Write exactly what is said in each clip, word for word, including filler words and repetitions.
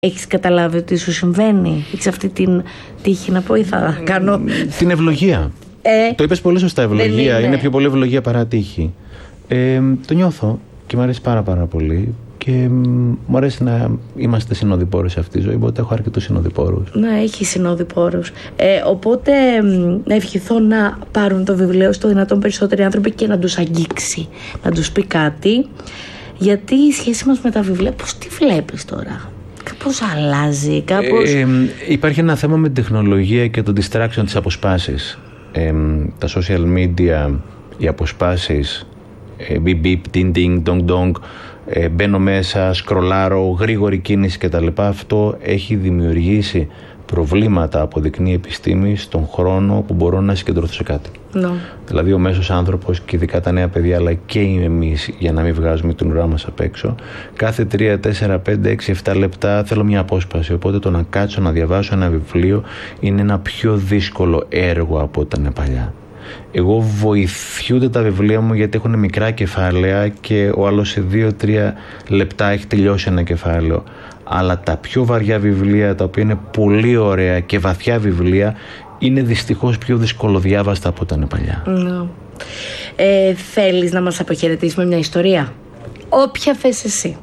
Έχεις καταλάβει ότι σου συμβαίνει? Έχεις αυτή την τύχη να πω ή θα κάνω? Την ευλογία. Ε, το είπες πολύ σωστά, ευλογία. Είναι. είναι πιο πολύ ευλογία παρά τύχη. Ε, το νιώθω και μου αρέσει πάρα πάρα πολύ. Και μου αρέσει να είμαστε συνοδοιπόροι σε αυτή τη ζωή. Οπότε έχω αρκετούς συνοδοιπόρους. Να έχει συνοδοιπόρους. Ε, οπότε να ευχηθώ να πάρουν το βιβλίο στο δυνατόν περισσότεροι άνθρωποι και να τους αγγίξει. Να τους πει κάτι. Γιατί η σχέση μας με τα βιβλία, πώς τη βλέπεις τώρα? Κάπως αλλάζει, κάπως... Ε, υπάρχει ένα θέμα με την τεχνολογία και το distraction της αποσπάσης. Ε, τα social media, οι αποσπάσεις, ε, beep beep, ding ding, dong dong, ε, μπαίνω μέσα, σκρολάρω, γρήγορη κίνηση κτλ. Αυτό έχει δημιουργήσει προβλήματα, αποδεικνύει η επιστήμη, στον χρόνο που μπορώ να συγκεντρωθώ σε κάτι. No. Δηλαδή ο μέσος άνθρωπος και ειδικά τα νέα παιδιά, αλλά και εμείς, για να μην βγάζουμε την ουρά μας απ' έξω, κάθε τρία, τέσσερα, πέντε, έξι, επτά λεπτά θέλω μια απόσπαση. Οπότε το να κάτσω να διαβάσω ένα βιβλίο είναι ένα πιο δύσκολο έργο από όταν είναι παλιά. Εγώ βοηθιούνται τα βιβλία μου γιατί έχουν μικρά κεφάλαια και ο άλλος σε δύο τρία λεπτά έχει τελειώσει ένα κεφάλαιο. Αλλά τα πιο βαριά βιβλία, τα οποία είναι πολύ ωραία και βαθιά βιβλία, είναι δυστυχώς πιο δυσκολοδιάβαστα από όταν είναι παλιά. No. Ε, θέλεις να μας αποχαιρετήσεις με μια ιστορία? Όποια θες εσύ.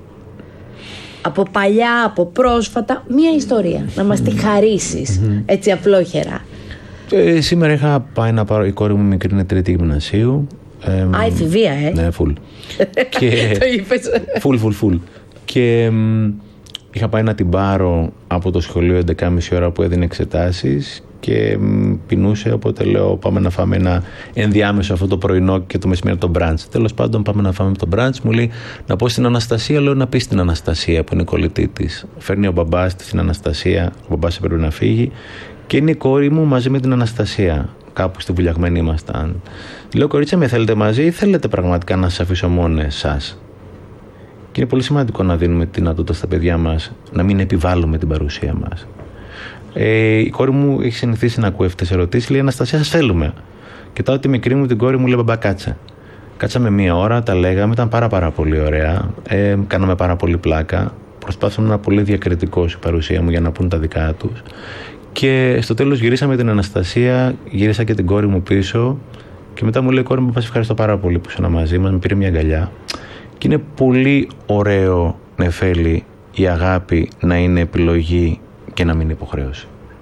Από παλιά, από πρόσφατα, μια ιστορία. Να μας τη χαρίσεις, mm-hmm. έτσι απλόχερα. Ε, σήμερα είχα πάει να πάρω, η κόρη μου μικρή είναι τρίτη γυμνασίου. Ε, Α, εφηβεία, ε. Ναι, φουλ. Και... το είπες. Φουλ, φουλ, φουλ. Και είχα πάει να την πάρω από το σχολείο έντεκα και μισή ώρα που έδινε εξετάσεις και πεινούσε, οπότε λέω πάμε να φάμε ένα ενδιάμεσο αυτό το πρωινό και το μεσημέρι το brunch. Τέλος πάντων πάμε να φάμε το brunch, μου λέει να πω στην Αναστασία, λέω να πει στην Αναστασία που είναι η κολλητή της. Φέρνει ο μπαμπάς της στην Αναστασία, ο μπαμπάς έπρεπε να φύγει και είναι η κόρη μου μαζί με την Αναστασία. Κάπου στη Βουλιαγμένη ήμασταν. Λέω κορίτσια με θέλετε μαζί ή θέλετε πραγματικά να σας αφήσω μόνο εσάς? Και είναι πολύ σημαντικό να δίνουμε τη δυνατότητα στα παιδιά μας να μην επιβάλλουμε την παρουσία μας. Ε, η κόρη μου έχει συνηθίσει να ακούει αυτές τις ερωτήσεις. Λέει Αναστασία, σας θέλουμε. Και τότε τη μικρή μου την κόρη μου λέει μπαμπά κάτσε. Κάτσαμε μία ώρα, τα λέγαμε, ήταν πάρα πάρα πολύ ωραία. Ε, κάναμε πάρα πολύ πλάκα. Προσπάθησαμε να είναι πολύ διακριτικός η παρουσία μου για να πούν τα δικά τους. Και στο τέλος γυρίσαμε την Αναστασία, γύρισα και την κόρη μου πίσω. Και μετά μου λέει κόρη μου, πας ευχαριστώ πάρα πολύ που ήσουν μαζί μας, με πήρε μια αγκαλιά. Και είναι πολύ ωραίο, Νεφέλη, η αγάπη να είναι επιλογή και να μην είναι υποχρέωση.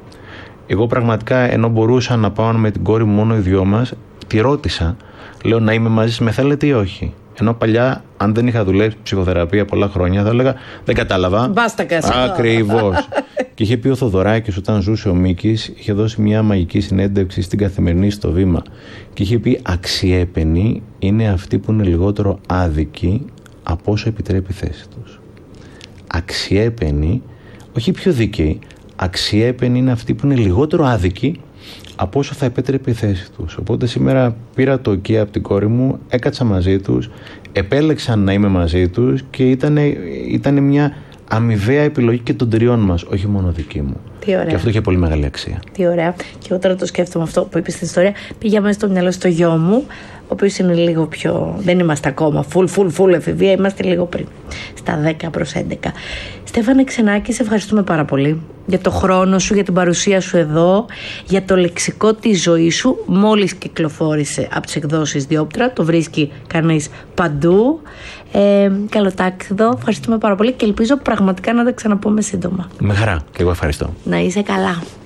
Εγώ πραγματικά, ενώ μπορούσα να πάω με την κόρη μου μόνο οι δυο μας, τη ρώτησα, λέω να είμαι μαζί σας, με θέλετε ή όχι? Ενώ παλιά, αν δεν είχα δουλέψει ψυχοθεραπεία πολλά χρόνια, θα έλεγα δεν κατάλαβα. Μπάστα κάση. Ακριβώς. Και είχε πει ο Θοδωράκης, όταν ζούσε ο Μίκης, είχε δώσει μια μαγική συνέντευξη στην Καθημερινή στο Βήμα. Και είχε πει αξιέπαινοι είναι αυτοί που είναι λιγότερο άδικοι από όσο επιτρέπει η θέση τους. Αξιέπαινοι, όχι πιο δίκαιοι, αξιέπαινοι είναι αυτοί που είναι λιγότερο άδικοι από όσο θα επέτρεπε η θέση τους. Οπότε σήμερα πήρα το ok από την κόρη μου, έκατσα μαζί τους, επέλεξαν να είμαι μαζί τους και ήταν, ήταν μια αμοιβαία επιλογή και των τριών μας, όχι μόνο δική μου. Τι ωραία. Και αυτό είχε πολύ μεγάλη αξία. Τι ωραία. Και εγώ τώρα το σκέφτομαι αυτό που είπες στην ιστορία. Πήγα μέσα στο μυαλό στο γιο μου, ο οποίος είναι λίγο πιο. Δεν είμαστε ακόμα full, full, full εφηβεία, είμαστε λίγο πριν. Στα δέκα προς έντεκα. Στέφανε Ξενάκη, σε ευχαριστούμε πάρα πολύ για το χρόνο σου, για την παρουσία σου εδώ, για το λεξικό της ζωής σου. Μόλις κυκλοφόρησε από τις εκδόσεις Διόπτρα, το βρίσκει κανείς παντού. Ε, καλό τάξιδο, ευχαριστούμε πάρα πολύ και ελπίζω πραγματικά να τα ξαναπούμε σύντομα. Με χαρά και εγώ ευχαριστώ. Να είσαι καλά.